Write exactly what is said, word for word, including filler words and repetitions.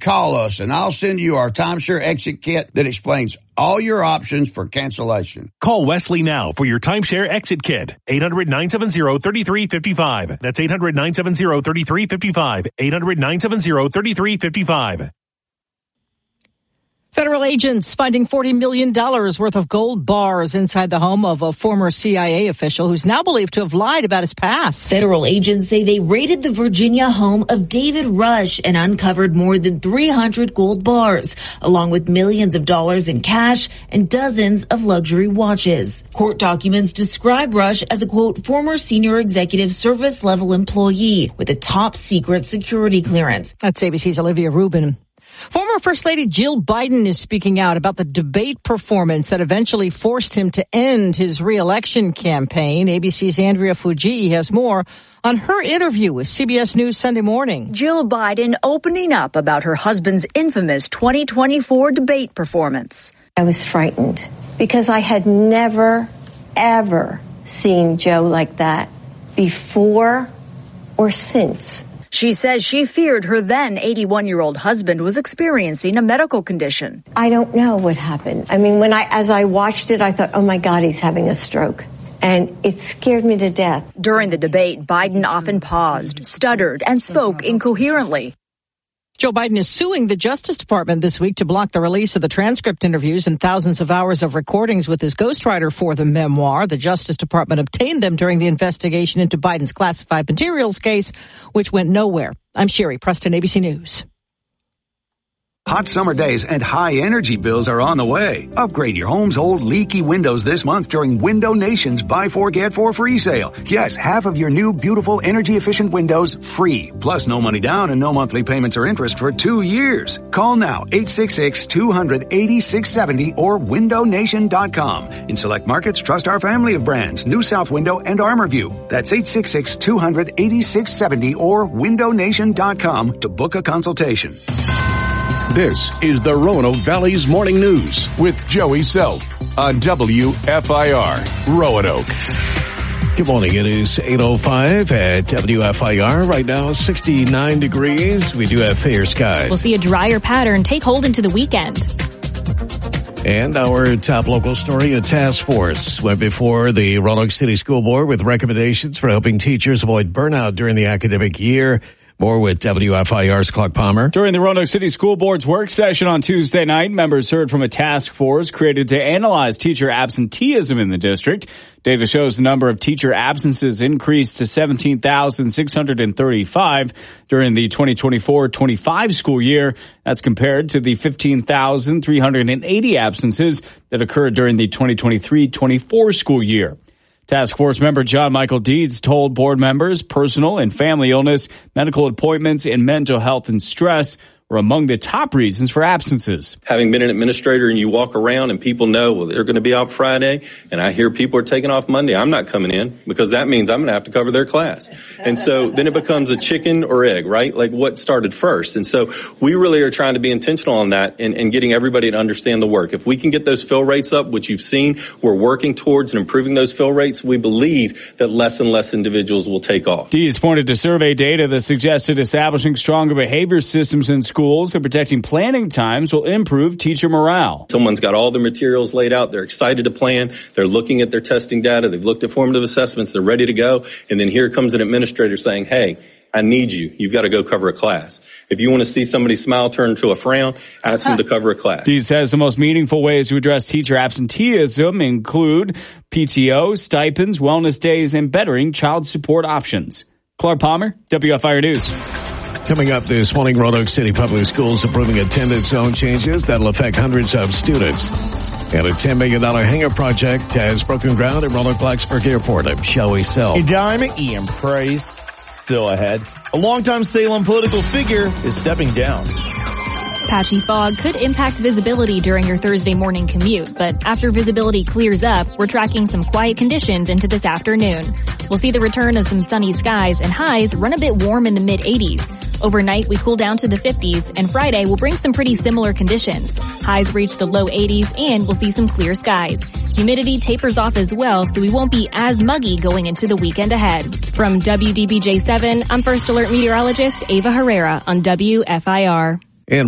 call us, and I'll send you our timeshare exit kit that explains all your options for cancellation. Call Wesley now for your timeshare exit kit. eight hundred, nine seven zero, three three five five. That's eight hundred, nine seven zero, three three five five. eight hundred, nine seven zero, three three five five. Federal agents finding forty million dollars worth of gold bars inside the home of a former C I A official who's now believed to have lied about his past. Federal agents say they raided the Virginia home of David Rush and uncovered more than three hundred gold bars, along with millions of dollars in cash and dozens of luxury watches. Court documents describe Rush as a, quote, former senior executive service level employee with a top secret security clearance. That's A B C's Olivia Rubin. Former First Lady Jill Biden is speaking out about the debate performance that eventually forced him to end his re-election campaign. A B C's Andrea Fuji has more on her interview with C B S News Sunday Morning. Jill Biden opening up about her husband's infamous twenty twenty-four debate performance. I was frightened because I had never, ever seen Joe like that before or since. She says she feared her then eighty-one-year-old husband was experiencing a medical condition. I don't know what happened. I mean, when I, as I watched it, I thought, oh my God, he's having a stroke. And it scared me to death. During the debate, Biden often paused, stuttered, and spoke incoherently. Joe Biden is suing the Justice Department this week to block the release of the transcript interviews and thousands of hours of recordings with his ghostwriter for the memoir. The Justice Department obtained them during the investigation into Biden's classified materials case, which went nowhere. I'm Sherry Preston, A B C News. Hot summer days and high energy bills are on the way. Upgrade your home's old leaky windows this month during Window Nation's Buy Four, Get Four free sale. Yes, half of your new, beautiful, energy-efficient windows free. Plus no money down and no monthly payments or interest for two years. Call now, eight six six, two hundred, eighty-six seventy or window nation dot com. In select markets, trust our family of brands, New South Window and ArmorView. That's eight six six, two hundred, eighty-six seventy or window nation dot com to book a consultation. This is the Roanoke Valley's Morning News with Joey Self on W F I R Roanoke. Good morning. It is eight oh five at W F I R. Right now, sixty-nine degrees. We do have fair skies. We'll see a drier pattern take hold into the weekend. And our top local story, a task force went before the Roanoke City School Board with recommendations for helping teachers avoid burnout during the academic year. More with W F I R's Clark Palmer. During the Roanoke City School Board's work session on Tuesday night, members heard from a task force created to analyze teacher absenteeism in the district. Data shows the number of teacher absences increased to seventeen thousand six hundred thirty-five during the twenty twenty-four twenty-five school year. That's compared to the fifteen thousand three hundred eighty absences that occurred during the twenty twenty-three twenty-four school year. Task Force member John Michael Deeds told board members personal and family illness, medical appointments, and mental health and stress were among the top reasons for absences. Having been an administrator and you walk around and people know, well, they're going to be out Friday, and I hear people are taking off Monday, I'm not coming in because that means I'm going to have to cover their class. And so then it becomes a chicken or egg, right? Like what started first. And so we really are trying to be intentional on that and, and getting everybody to understand the work. If we can get those fill rates up, which you've seen, we're working towards and improving those fill rates, we believe that less and less individuals will take off. Deeds pointed to survey data that suggested establishing stronger behavior systems in schools and protecting planning times will improve teacher morale. Someone's got all the materials laid out. They're excited to plan. They're looking at their testing data. They've looked at formative assessments. They're ready to go. And then here comes an administrator saying, hey, I need you. You've got to go cover a class. If you want to see somebody smile turn to a frown, ask them to cover a class. Deeds says the most meaningful ways to address teacher absenteeism include P T O, stipends, wellness days, and bettering child support options. Clark Palmer, W F I R News. Coming up this morning, Roanoke City Public Schools approving attendance zone changes that'll affect hundreds of students. And a ten million dollars hangar project has broken ground at Roanoke Blacksburg Airport. I'm Joey Self. A dime, Ian Price still ahead. A longtime Salem political figure is stepping down. Patchy fog could impact visibility during your Thursday morning commute, but after visibility clears up, we're tracking some quiet conditions into this afternoon. We'll see the return of some sunny skies and highs run a bit warm in the mid eighties. Overnight, we cool down to the fifties, and Friday will bring some pretty similar conditions. Highs reach the low eighties, and we'll see some clear skies. Humidity tapers off as well, so we won't be as muggy going into the weekend ahead. From W D B J seven, I'm First Alert meteorologist Ava Herrera on W F I R.